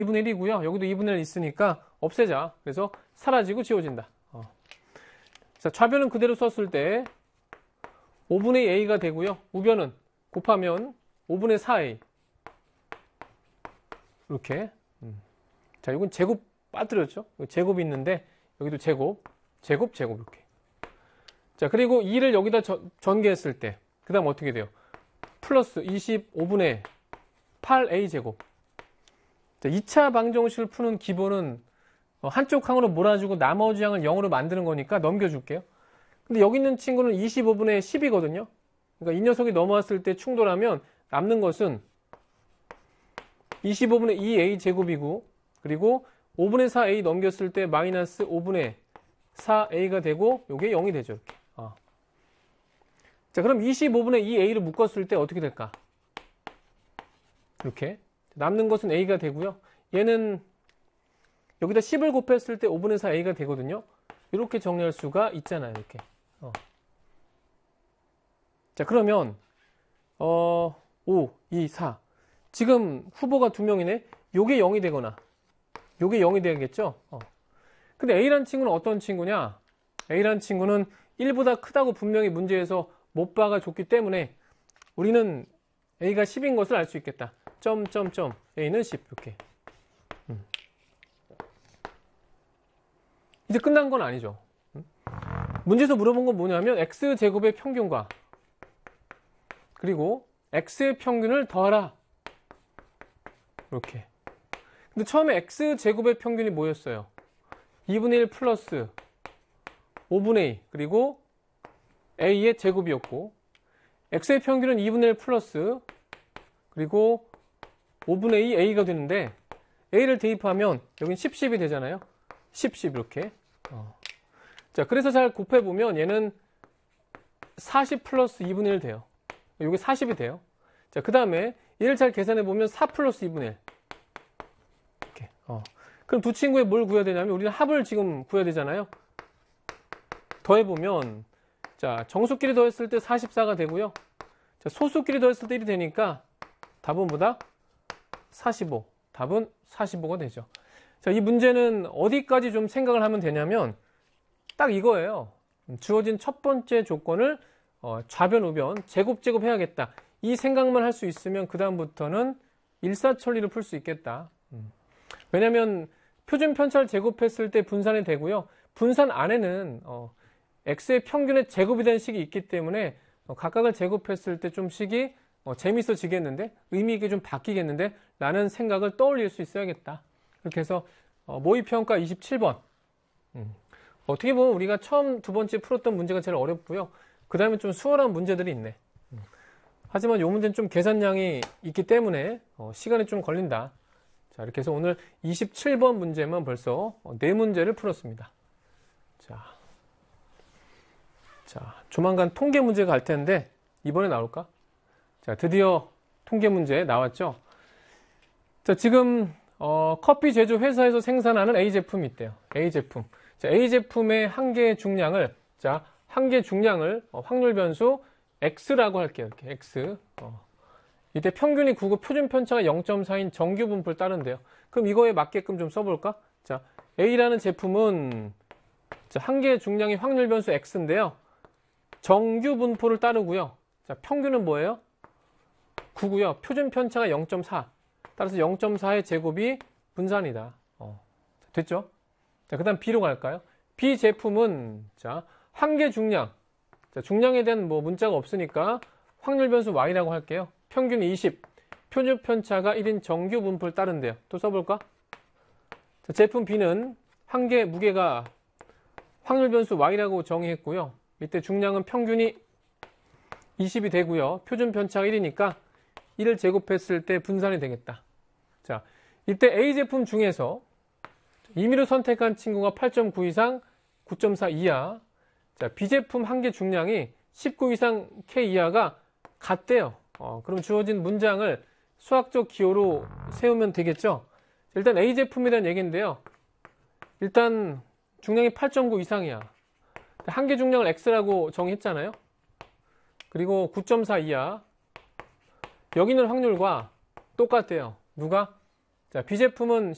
2분의 1이고요. 여기도 2분의 1 있으니까 없애자. 그래서 사라지고 지워진다. 자, 좌변은 그대로 썼을 때 5분의 a가 되고요. 우변은 곱하면 5분의 4a. 이렇게. 자, 이건 제곱 빠뜨렸죠? 제곱이 있는데 여기도 제곱, 제곱, 제곱 이렇게. 자, 그리고 2를 여기다 전개했을 때 그 다음 어떻게 돼요? 플러스 25분의 8a 제곱. 자, 2차 방정식을 푸는 기본은 한쪽 항으로 몰아주고 나머지 항을 0으로 만드는 거니까 넘겨줄게요. 근데 여기 있는 친구는 25분의 10이거든요. 그러니까 이 녀석이 넘어왔을 때 충돌하면 남는 것은 25분의 2a 제곱이고, 그리고 5분의 4a 넘겼을 때 마이너스 5분의 4a가 되고, 요게 0이 되죠. 이렇게. 자, 그럼 25분의 2a를 묶었을 때 어떻게 될까? 이렇게. 남는 것은 a가 되고요. 얘는 여기다 10을 곱했을 때 5분의 4a가 되거든요. 이렇게 정리할 수가 있잖아요. 이렇게. 자, 그러면 5, 2, 4. 지금 후보가 두 명이네. 요게 0이 되거나 요게 0이 되겠죠. 근데 A라는 친구는 어떤 친구냐? A라는 친구는 1보다 크다고 분명히 문제에서 못 박아줬기 때문에 우리는 A가 10인 것을 알 수 있겠다. 점점점 A는 10 이렇게. 이제 끝난 건 아니죠. 문제에서 물어본 건 뭐냐면 X제곱의 평균과 그리고 X의 평균을 더하라. 이렇게. 근데 처음에 X제곱의 평균이 뭐였어요? 2분의 1 플러스 5분의 2 그리고 A의 제곱이었고, X의 평균은 2분의 1 플러스 그리고 5분의 2 A가 되는데, A를 대입하면 여긴 10, 10이 되잖아요. 10, 10 이렇게. 자, 그래서 잘 곱해보면 얘는 40 플러스 2분의 1 돼요. 이게 40이 돼요. 자, 그 다음에 얘를 잘 계산해보면 4 플러스 2분의 1. 이렇게. 그럼 두 친구의 뭘 구해야 되냐면 우리는 합을 지금 구해야 되잖아요. 더해보면, 자, 정수끼리 더했을 때 44가 되고요. 자, 소수끼리 더했을 때 1이 되니까 답은 뭐다? 45. 답은 45가 되죠. 자, 이 문제는 어디까지 좀 생각을 하면 되냐면 딱 이거예요. 주어진 첫 번째 조건을 좌변, 우변, 제곱, 제곱 해야겠다. 이 생각만 할 수 있으면 그 다음부터는 일사천리를 풀 수 있겠다. 왜냐면 표준 편차를 제곱했을 때 분산이 되고요. 분산 안에는 x의 평균의 제곱이 된 식이 있기 때문에 각각을 제곱했을 때 좀 식이 재밌어지겠는데, 의미 있게 좀 바뀌겠는데 라는 생각을 떠올릴 수 있어야겠다. 그렇게 해서 모의평가 27번. 어떻게 보면 우리가 처음 두 번째 풀었던 문제가 제일 어렵고요. 그 다음에 좀 수월한 문제들이 있네. 하지만 이 문제는 좀 계산량이 있기 때문에 시간이 좀 걸린다. 자, 이렇게 해서 오늘 27번 문제만 벌써 4문제를 풀었습니다. 자, 조만간 통계 문제가 갈 텐데 이번에 나올까? 자, 드디어 통계 문제 나왔죠? 자, 지금 커피 제조 회사에서 생산하는 A 제품이 있대요. A 제품. 자, A 제품의 한 개의 중량을, 자, 한 개 중량을 확률 변수 X라고 할게요. 이렇게 X. 이때 평균이 9고 표준 편차가 0.4인 정규 분포를 따른대요. 그럼 이거에 맞게끔 좀 써볼까? 자, A라는 제품은 자, 한 개의 중량이 확률 변수 X인데요. 정규 분포를 따르고요. 자, 평균은 뭐예요? 9고요. 표준 편차가 0.4. 따라서 0.4의 제곱이 분산이다. 됐죠? 자, 그 다음 B로 갈까요? B 제품은, 자, 한 개 중량. 자, 중량에 대한 문자가 없으니까 확률 변수 Y라고 할게요. 평균이 20. 표준 편차가 1인 정규 분포를 따른대요. 또 써볼까? 자, 제품 B는 한 개 무게가 확률 변수 Y라고 정의했고요. 밑에 중량은 평균이 20이 되고요. 표준 편차가 1이니까 1을 제곱했을 때 분산이 되겠다. 자, 이때 A 제품 중에서 임의로 선택한 친구가 8.9 이상 9.4 이하. 자, B 제품 한 개 중량이 19 이상 K 이하가 같대요. 그럼 주어진 문장을 수학적 기호로 세우면 되겠죠. 일단 A 제품에 대한 얘기인데요. 일단 중량이 8.9 이상이야. 한 개 중량을 X라고 정의했잖아요. 그리고 9.4 이하. 여기 있는 확률과 똑같대요. 누가? 자, B 제품은